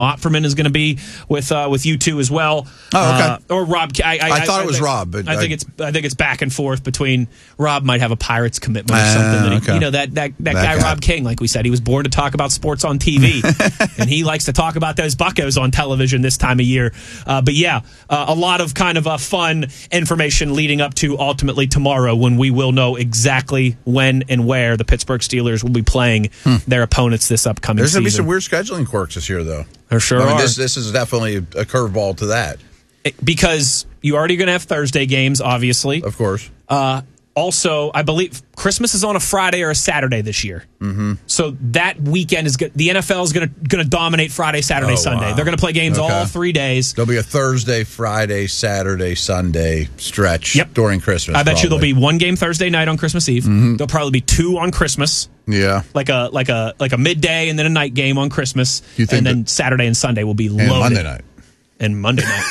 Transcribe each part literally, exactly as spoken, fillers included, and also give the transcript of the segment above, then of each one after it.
Otferman is going to be with uh, with you two as well. Oh, okay. Uh, or Rob. I, I, I thought I, it was I, Rob, but I think I, it's I think it's back and forth between Rob might have a Pirates commitment or Uh, something. That he, okay. You know that that, that, That guy, guy. Rob King, like we said, he was born to talk about sports on T V, and he likes to talk about those Buccos on television this time of year. Uh, but yeah, uh, a lot of kind of uh, fun information leading up to ultimately tomorrow when we will know exactly when and where the Pittsburgh Steelers will be playing hmm. their opponents this upcoming There's season. going to be some weird scheduling quirks this year, though. There sure I mean, are. This, this is definitely a curveball to that. It, because you're already going to have Thursday games, obviously. Of course. Uh, also, I believe Christmas is on a Friday or a Saturday this year. Mm-hmm. So that weekend is good. The N F L is going to going to dominate Friday, Saturday, Oh, Sunday. wow. They're going to play games Okay. all three days. There'll be a Thursday, Friday, Saturday, Sunday stretch Yep. during Christmas. I bet probably. you there'll be one game Thursday night on Christmas Eve. Mm-hmm. There'll probably be two on Christmas. Yeah. Like a like a like a midday and then a night game on Christmas. You think and then that- Saturday and Sunday will be And loaded. Monday night. And Monday night.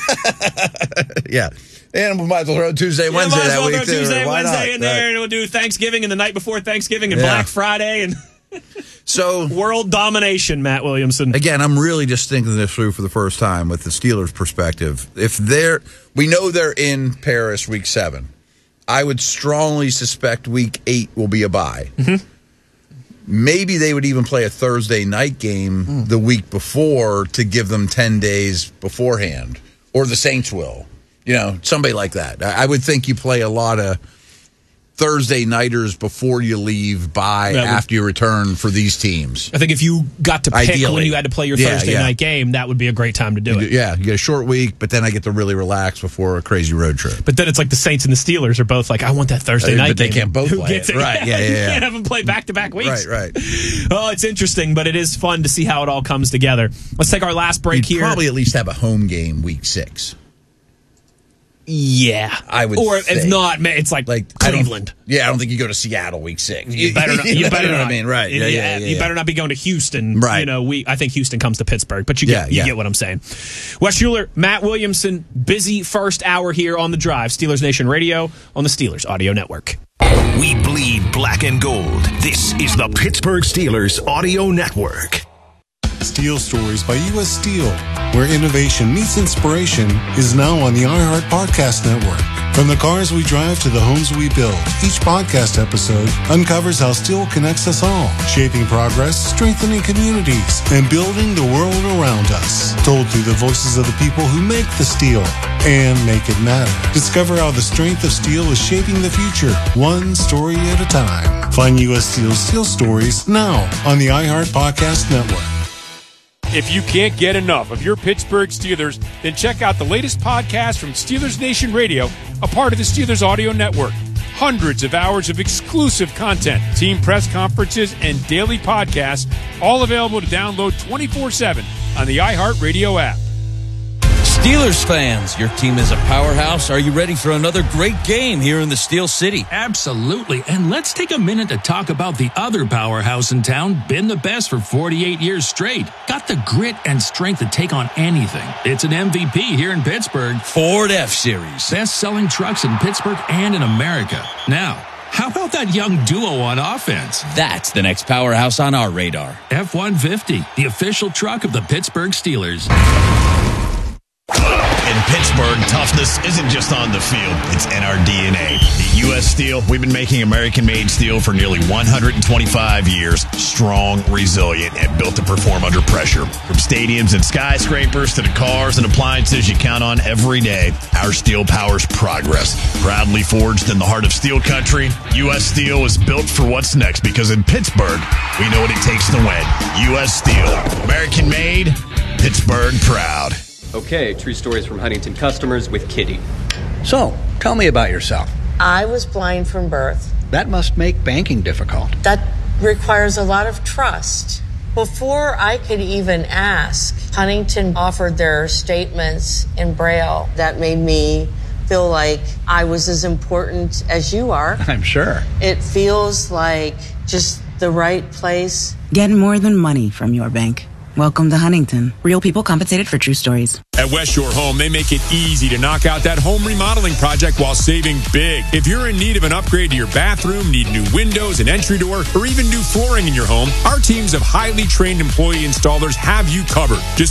Yeah. And we might as well throw Tuesday, Yeah, Wednesday might as that well week, throw too. Tuesday, Why Wednesday not? in there, Right. and we'll do Thanksgiving and the night before Thanksgiving and Yeah. Black Friday and So, world domination, Matt Williamson. again, I'm really just thinking this through for the first time with the Steelers' perspective. If they're, we know they're in Paris week seven. I would strongly suspect week eight will be a bye. Mm-hmm. Maybe they would even play a Thursday night game mm. the week before to give them ten days beforehand. Or the Saints will. You know, somebody like that. I would think you play a lot of Thursday nighters before you leave, by That would- after you return for these teams. I think if you got to pick Ideally. when you had to play your Yeah, Thursday yeah. night game, that would be a great time to do it. Yeah, you get a short week, but then I get to really relax before a crazy road trip. But then it's like the Saints and the Steelers are both like, I want that Thursday Uh, night but they game. can't both Who play gets it. Right, yeah, yeah, You yeah. can't have them play back-to-back weeks. Right, right. Oh, it's interesting, but it is fun to see how it all comes together. Let's take our last break You'd here. probably at least have a home game week six. Yeah. I would Or if think. not, man, it's like, Like I don't- Cleveland. Yeah, I don't think you go to Seattle week six. You better not. You better know not. what I mean? Right. Yeah, yeah, yeah, You yeah. better not be going to Houston. Right. You know, we. I think Houston comes to Pittsburgh, but you get Yeah, you yeah. get what I'm saying. Wes Schuler, Matt Williamson, busy first hour here on the Drive. Steelers Nation Radio on the Steelers Audio Network. We bleed black and gold. This is the Pittsburgh Steelers Audio Network. Steel Stories by U S Steel, where innovation meets inspiration, is now on the iHeart Podcast Network. From the cars we drive to the homes we build, each podcast episode uncovers how steel connects us all, shaping progress, strengthening communities, and building the world around us. Told through the voices of the people who make the steel and make it matter. Discover how the strength of steel is shaping the future, one story at a time. Find U S Steel's Steel Stories now on the iHeart Podcast Network. If you can't get enough of your Pittsburgh Steelers, then check out the latest podcast from Steelers Nation Radio, a part of the Steelers Audio Network. Hundreds of hours of exclusive content, team press conferences, and daily podcasts, all available to download twenty-four seven on the iHeartRadio app. Steelers fans, your team is a powerhouse. Are you ready for another great game here in the Steel City? Absolutely. And let's take a minute to talk about the other powerhouse in town, been the best for forty-eight years straight. Got the grit and strength to take on anything. It's an M V P here in Pittsburgh. Ford F-Series. Best-selling trucks in Pittsburgh and in America. Now, how about that young duo on offense? That's the next powerhouse on our radar. F one fifty, the official truck of the Pittsburgh Steelers. In Pittsburgh, toughness isn't just on the field, it's in our D N A. At U S Steel, we've been making American-made steel for nearly one hundred twenty-five years, strong, resilient, and built to perform under pressure. From stadiums and skyscrapers to the cars and appliances you count on every day, our steel powers progress. Proudly forged in the heart of steel country, U S Steel is built for what's next because in Pittsburgh, we know what it takes to win. U S Steel, American-made, Pittsburgh proud. Okay, true stories from Huntington customers with Kitty. So, tell me about yourself. I was blind from birth. That must make banking difficult. That requires a lot of trust. Before I could even ask, Huntington offered their statements in Braille. That made me feel like I was as important as you are. I'm sure. It feels like just the right place. Get more than money from your bank. Welcome to Huntington. Real people compensated for true stories. At West Shore Home, they make it easy to knock out that home remodeling project while saving big. If you're in need of an upgrade to your bathroom, need new windows, an entry door, or even new flooring in your home, our teams of highly trained employee installers have you covered. Just